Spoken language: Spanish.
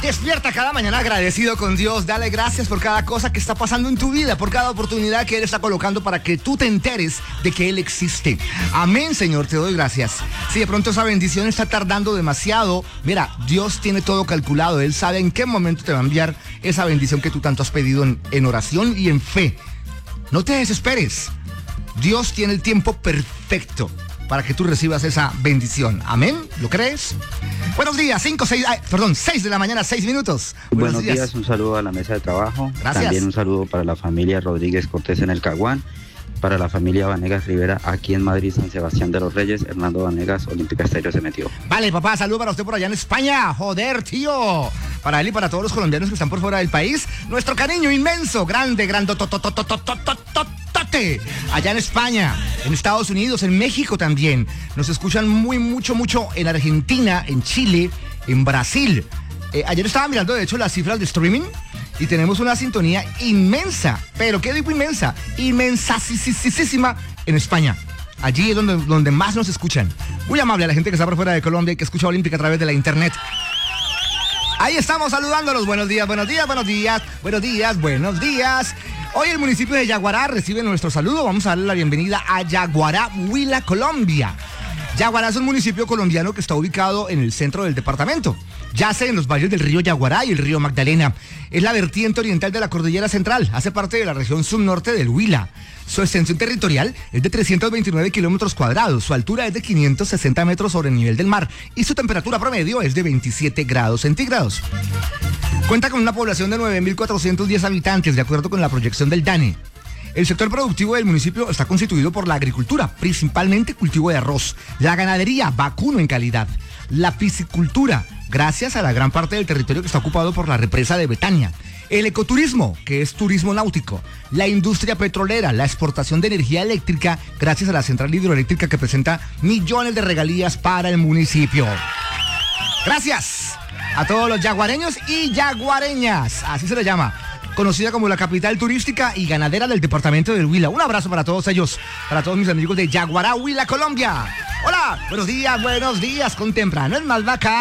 Despierta cada mañana agradecido con Dios. Dale gracias por cada cosa que está pasando en tu vida, por cada oportunidad que Él está colocando para que tú te enteres de que Él existe. Amén, Señor, te doy gracias. Si de pronto esa bendición está tardando demasiado, mira, Dios tiene todo calculado. Él sabe en qué momento te va a enviar esa bendición que tú tanto has pedido en oración y en fe. No te desesperes. Dios tiene el tiempo perfecto para que tú recibas esa bendición. Amén. ¿Lo crees? Buenos días, 6 de la mañana, 6 minutos. Buenos días, un saludo a la mesa de trabajo. Gracias. También un saludo para la familia Rodríguez Cortés en el Caguán, para la familia Vanegas Rivera aquí en Madrid, San Sebastián de los Reyes, Hernando Vanegas, Olímpica Estéreo se metió. Vale, papá, saludo para usted por allá en España. Joder, tío. Para él y para todos los colombianos que están por fuera del país, nuestro cariño inmenso, grande, allá en España, en Estados Unidos, en México también. Nos escuchan mucho en Argentina, en Chile, en Brasil. Ayer estaba mirando, de hecho, las cifras de streaming y tenemos una sintonía inmensa. Pero, ¿qué digo inmensa? Inmensasísima en España. Allí es donde más nos escuchan. Muy amable a la gente que está por fuera de Colombia y que escucha Olímpica a través de la internet. Ahí estamos saludándolos. Buenos días. Hoy el municipio de Yaguará recibe nuestro saludo. Vamos a darle la bienvenida a Yaguará, Huila, Colombia. Yaguará es un municipio colombiano que está ubicado en el centro del departamento. Yace en los valles del río Yaguará y el río Magdalena. Es la vertiente oriental de la cordillera central. Hace parte de la región subnorte del Huila. Su extensión territorial es de 329 kilómetros cuadrados. Su altura es de 560 metros sobre el nivel del mar. Y su temperatura promedio es de 27 grados centígrados. Cuenta con una población de 9.410 habitantes, de acuerdo con la proyección del DANE. El sector productivo del municipio está constituido por la agricultura, principalmente cultivo de arroz, la ganadería, vacuno en calidad, la piscicultura, gracias a la gran parte del territorio que está ocupado por la represa de Betania, el ecoturismo, que es turismo náutico, la industria petrolera, la exportación de energía eléctrica, gracias a la central hidroeléctrica que presenta millones de regalías para el municipio. Gracias a todos los yaguareños y yaguareñas, así se le llama, conocida como la capital turística y ganadera del departamento del Huila. Un abrazo para todos ellos, para todos mis amigos de Yaguará, Huila, Colombia. Hola, buenos días, con temprano es más bacán.